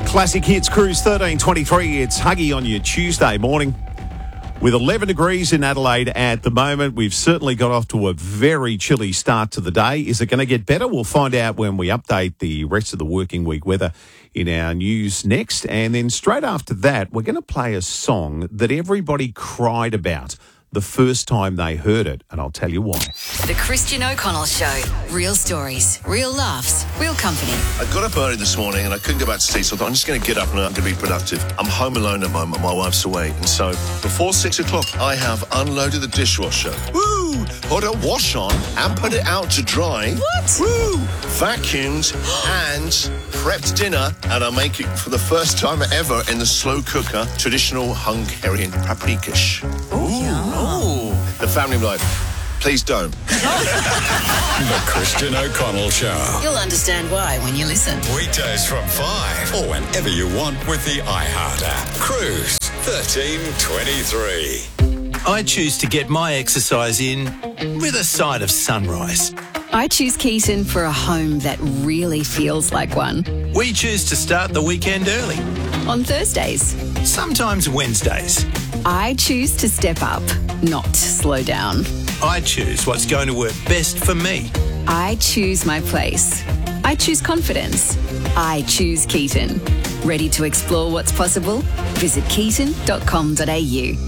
Classic Hits Cruise 1323. It's Huggy on your Tuesday morning. With 11 degrees in Adelaide at the moment, we've certainly got off to a very chilly start to the day. Is it going to get better? We'll find out when we update the rest of the working week weather in our news next. And then straight after that, we're going to play a song that everybody cried about the first time they heard it, and I'll tell you why. The Christian O'Connell Show. Real stories, real laughs, real company. I got up early this morning and I couldn't go back to sleep, so I thought I'm just going to get up and I'm going to be productive. I'm home alone at the moment, my wife's away, and so before 6 o'clock I have unloaded the dishwasher. Woo! Put a wash on and put it out to dry. What? Woo! Vacuumed and prepped dinner, and I make it for the first time ever in the slow cooker, traditional Hungarian paprikash. The family were like, please don't. The Christian O'Connell Show. You'll understand why when you listen. Weekdays from 5 or whenever you want with the iHeart app. Cruise 1323. I choose to get my exercise in with a side of sunrise. I choose Keaton for a home that really feels like one. We choose to start the weekend early. On Thursdays, Sometimes Wednesdays. I choose to step up, not slow down. I choose what's going to work best for me. I choose my place. I choose confidence. I choose Keaton. Ready to explore what's possible? Visit keaton.com.au.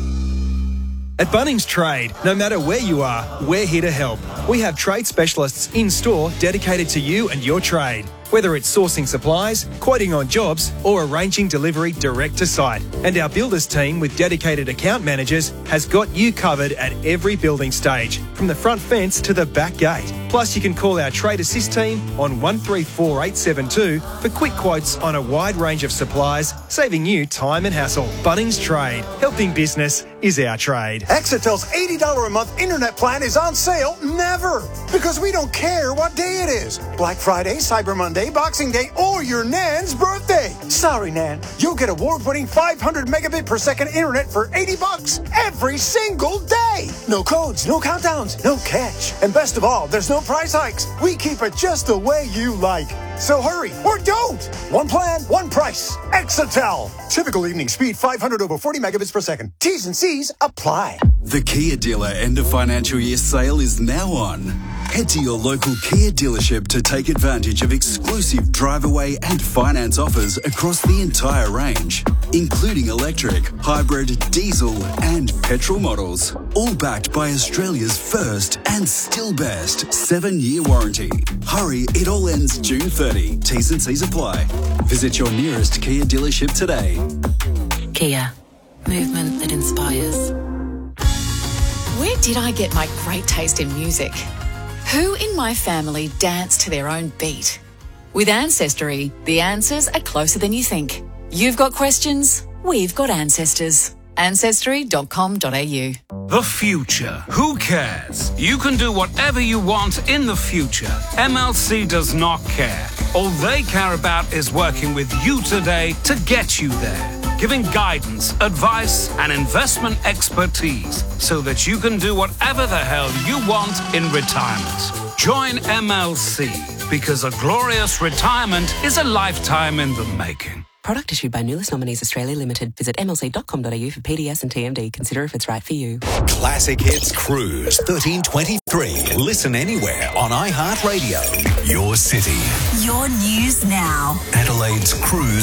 At Bunnings Trade, no matter where you are, we're here to help. We have trade specialists in store dedicated to you and your trade. Whether it's sourcing supplies, quoting on jobs, or arranging delivery direct to site. And our builders team with dedicated account managers has got you covered at every building stage, from the front fence to the back gate. Plus, you can call our Trade Assist team on 134872 for quick quotes on a wide range of supplies, saving you time and hassle. Bunnings Trade. Helping business is our trade. Exetel's $80 a month internet plan is on sale never, because we don't care what day it is. Black Friday, Cyber Monday, Boxing Day, or your Nan's birthday. Sorry, Nan. You'll get award-winning 500 megabit per second internet for $80 every single day. No codes, no countdowns, no catch. And best of all, there's no price hikes. We keep it just the way you like. So hurry, or don't. One plan, one price. Exetel. Typical evening speed 500 over 40 megabits per second. T's and C's apply. The Kia dealer end of financial year sale is now on. Head to your local Kia dealership to take advantage of exclusive drive away and finance offers across the entire range, including electric, hybrid, diesel and petrol models. All backed by Australia's first and still best 7-year warranty. Hurry, it all ends June 30. T's and C's apply. Visit your nearest Kia dealership today. Kia. Movement that inspires. Where did I get my great taste in music? Who in my family danced to their own beat? With Ancestry, the answers are closer than you think. You've got questions, we've got ancestors. Ancestry.com.au. The future. Who cares? You can do whatever you want in the future. MLC does not care. All they care about is working with you today to get you there. Giving guidance, advice, and investment expertise so that you can do whatever the hell you want in retirement. Join MLC, because a glorious retirement is a lifetime in the making. Product issued by Nulis Nominees Australia Limited. Visit mlc.com.au for PDS and TMD. Consider if it's right for you. Classic Hits Cruise 1323. Listen anywhere on iHeartRadio. Your city. Your news now. Adelaide's Cruise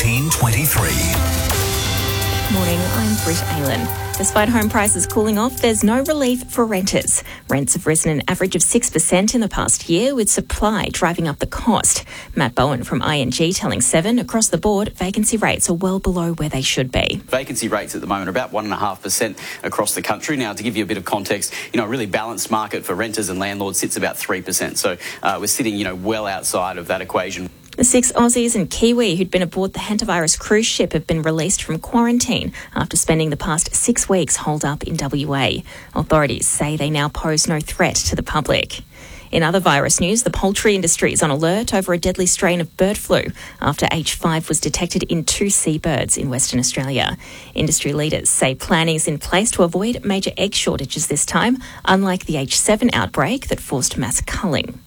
1323. Morning, I'm Britt Aylan. Despite home prices cooling off, there's no relief for renters. Rents have risen an average of 6% in the past year, with supply driving up the cost. Matt Bowen from ING telling Seven, across the board, vacancy rates are well below where they should be. Vacancy rates at the moment are about 1.5% across the country. Now, to give you a bit of context, a really balanced market for renters and landlords sits about 3%. So we're sitting, well outside of that equation. The 6 Aussies and Kiwi who'd been aboard the Hantavirus cruise ship have been released from quarantine after spending the past 6 weeks holed up in WA. Authorities say they now pose no threat to the public. In other virus news, the poultry industry is on alert over a deadly strain of bird flu after H5 was detected in 2 seabirds in Western Australia. Industry leaders say planning is in place to avoid major egg shortages this time, unlike the H7 outbreak that forced mass culling.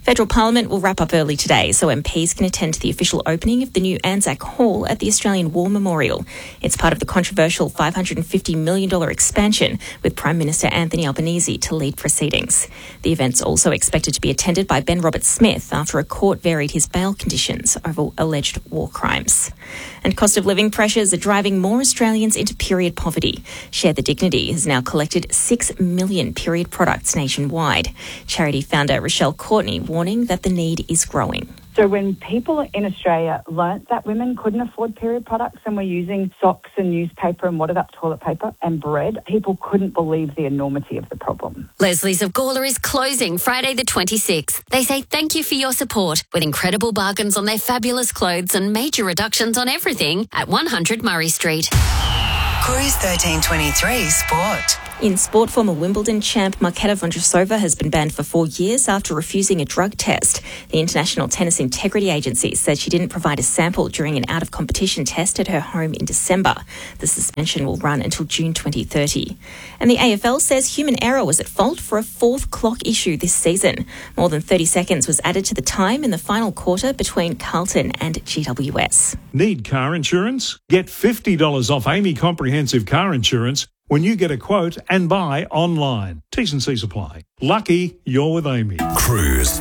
Federal Parliament will wrap up early today so MPs can attend the official opening of the new Anzac Hall at the Australian War Memorial. It's part of the controversial $550 million expansion, with Prime Minister Anthony Albanese to lead proceedings. The event's also expected to be attended by Ben Roberts-Smith after a court varied his bail conditions over alleged war crimes. And cost of living pressures are driving more Australians into period poverty. Share the Dignity has now collected 6 million period products nationwide. Charity founder Rochelle Courtney warning that the need is growing. So when people in Australia learnt that women couldn't afford period products and were using socks and newspaper and what about toilet paper and bread, people couldn't believe the enormity of the problem. Leslie's of Gawler is closing Friday the 26th. They say thank you for your support with incredible bargains on their fabulous clothes and major reductions on everything at 100 Murray Street. Cruise 1323 Sport. In sport, former Wimbledon champ Marketa Vondrousova has been banned for 4 years after refusing a drug test. The International Tennis Integrity Agency said she didn't provide a sample during an out-of-competition test at her home in December. The suspension will run until June 2030. And the AFL says human error was at fault for a fourth clock issue this season. More than 30 seconds was added to the time in the final quarter between Carlton and GWS. Need car insurance? Get $50 off Amy Comprehensive Car Insurance when you get a quote and buy online. T's and C's apply. Lucky you're with Amy. Cruise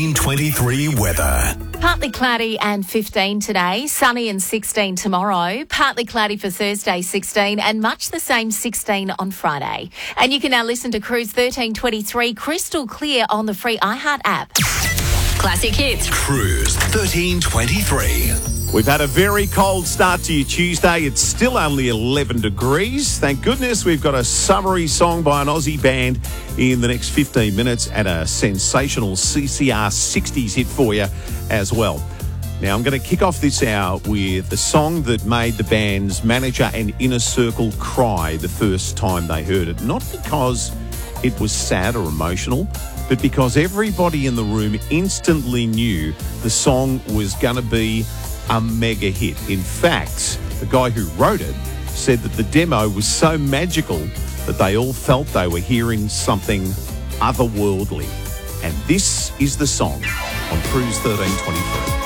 1323 weather. Partly cloudy and 15 today, sunny and 16 tomorrow, partly cloudy for Thursday 16 and much the same 16 on Friday. And you can now listen to Cruise 1323 crystal clear on the free iHeart app. Classic hits. Cruise 1323. We've had a very cold start to your Tuesday. It's still only 11 degrees. Thank goodness we've got a summery song by an Aussie band in the next 15 minutes and a sensational CCR 60s hit for you as well. Now, I'm going to kick off this hour with the song that made the band's manager and inner circle cry the first time they heard it. Not because it was sad or emotional, but because everybody in the room instantly knew the song was going to be a mega hit. In fact, the guy who wrote it said that the demo was so magical that they all felt they were hearing something otherworldly. And this is the song on Cruise 1323.